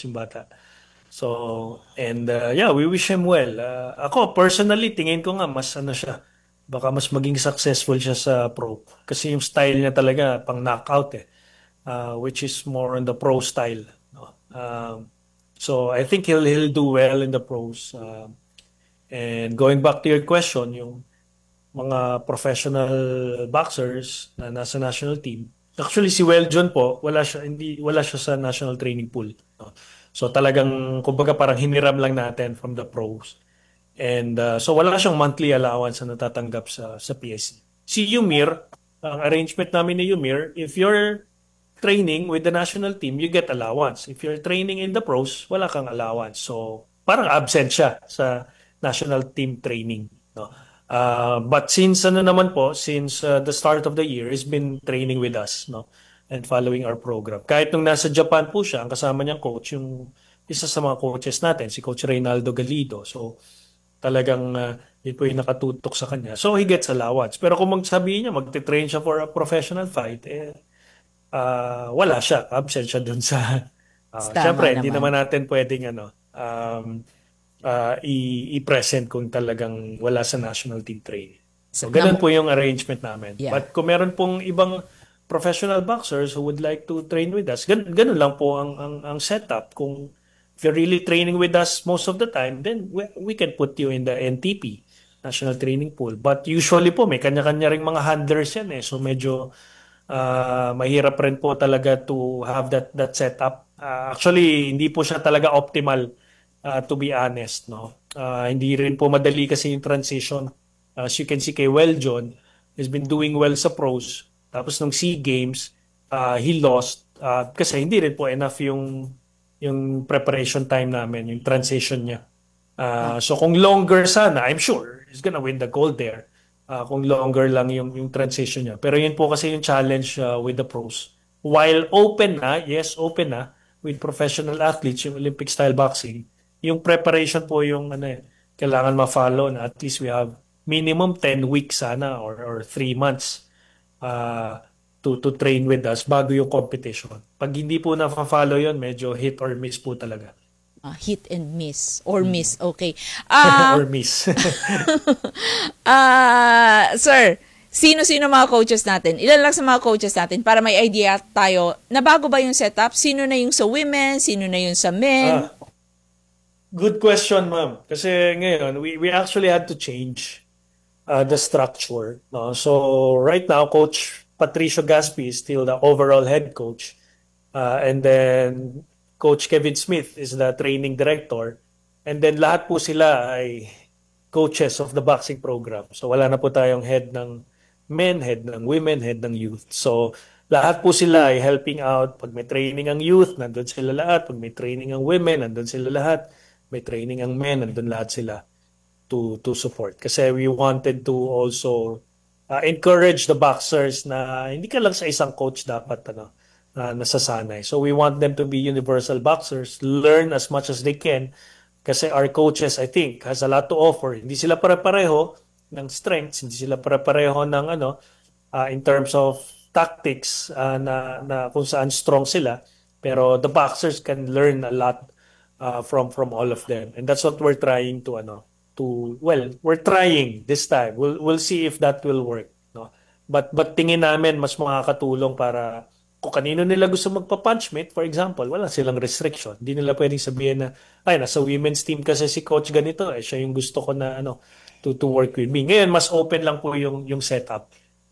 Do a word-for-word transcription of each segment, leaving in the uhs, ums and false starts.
yung bata. So, and uh, yeah, we wish him well. Uh, ako, personally, tingin ko nga mas ano siya, baka mas maging successful siya sa pro. Kasi yung style niya talaga pang knockout eh, uh, which is more on the pro style. No? Um, so, I think he'll he'll do well in the pros. Uh, and going back to your question, yung mga professional boxers na nasa national team. Actually si Weljon po, wala siya hindi wala siya sa national training pool. No? So talagang kumbaga parang hiniram lang natin from the pros. And uh, so wala siyang monthly allowance na natatanggap sa sa P S C. Si Yumir, ang arrangement namin ni Yumir, if you're training with the national team, you get allowance. If you're training in the pros, wala kang allowance. So parang absent siya sa national team training. No? Uh, but since ano naman po, since uh, the start of the year, he's been training with us, no? And following our program. Kahit nung nasa Japan po siya, ang kasama niyang coach, yung isa sa mga coaches natin, si Coach Reynaldo Galido. So, talagang uh, yun po yung nakatutok sa kanya. So, he gets allowance. Pero kung magsabihin niya, magte-train siya for a professional fight, eh, uh, wala siya. Absent siya dun sa... Uh, Tama Siyempre, hindi naman. naman natin pwedeng ano, um, uh, i- i-present kung talagang wala sa national team training. Sa- So, ganun nam- po yung arrangement namin. yeah. But kung meron pong ibang professional boxers who would like to train with us, gan ganun lang po ang, ang, ang setup. Kung if you're really training with us most of the time, then we, we can put you in the N T P, National Training Pool. But usually po, may kanya-kanya ring mga handlers yan eh. So, medyo uh, mahirap rin po talaga to have that that setup. Uh, actually, hindi po siya talaga optimal uh, to be honest, no. Uh, hindi rin po madali kasi yung transition. Uh, as you can see kay Weljon, has been doing well sa pros. Tapos nung SEA Games, uh, he lost uh, kasi hindi rin po enough yung yung preparation time namin, yung transition niya. Ah, Uh, so kung longer sana, I'm sure he's gonna win the gold there. Uh, kung longer lang yung, yung transition niya. Pero yun po kasi yung challenge uh, with the pros. While open na, yes, open na, with professional athletes, yung Olympic style boxing, yung preparation po yung ano eh, kailangan ma-follow na at least we have minimum ten weeks sana or, or three months uh, to, to train with us bago yung competition. Pag hindi po na-follow yun, medyo hit or miss po talaga. ah, hit and miss or Mm. miss. Okay. Ah, Or miss. ah, sir, sino-sino mga coaches natin? Ilan lang sa mga coaches natin para may idea tayo na bago ba yung setup? Sino na yung sa women? Sino na yung sa men? ah, Good question, ma'am. Kasi ngayon, we, we actually had to change uh, the structure. No? So right now, Coach Patricio Gaspi is still the overall head coach. Uh, and then Coach Kevin Smith is the training director. And then lahat po sila ay coaches of the boxing program. So wala na po tayong head ng men, head ng women, head ng youth. So lahat po sila ay helping out. Pag may training ang youth, nandun sila lahat. Pag may training ang women, nandun sila lahat. May training ang men, nandun lahat sila to to support. Kasi we wanted to also uh, encourage the boxers na hindi ka lang sa isang coach dapat ano uh, nasasanay. So we want them to be universal boxers, learn as much as they can kasi our coaches I think has a lot to offer. Hindi sila pare-pareho ng strengths, hindi sila pare-pareho ng ano uh, in terms of tactics uh, na na kung saan strong sila, pero the boxers can learn a lot uh, from from all of them. And that's what we're trying to ano to well, we're trying this time. We'll we'll see if that will work, no. But but tingin namin mas makakatulong para kung kanino nila gusto magpa-punchmate, for example, wala silang restriction. Hindi nila pwedeng sabihin na ay nasa women's team kasi si coach ganito, eh siya yung gusto ko na ano to to work with me. Ngayon mas open lang po yung yung setup.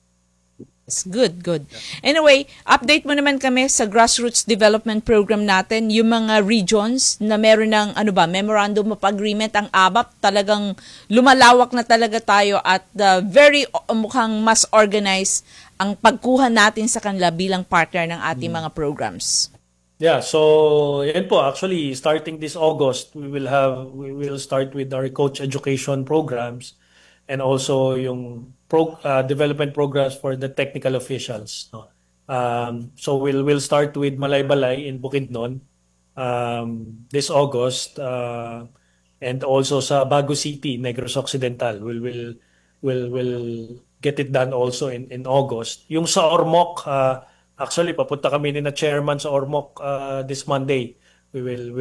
Yes, good, good. Anyway, update mo naman kami sa grassroots development program natin, yung mga regions na meron ng ano ba, memorandum of agreement ang A B A P, talagang lumalawak na talaga tayo at uh, very uh, mukhang mas organized ang pagkuha natin sa kanila bilang partner ng ating mga programs. Yeah, so yan po actually starting this August we will have we will start with our coach education programs and also yung pro, uh, development programs for the technical officials, no. Um, so we'll we'll start with Malaybalay in Bukidnon um, this August uh, and also sa Bago City, Negros Occidental. We'll will will will get it done also in in August. Yung sa Ormoc uh, actually papunta kami ni na chairman sa Ormoc uh, this Monday. We will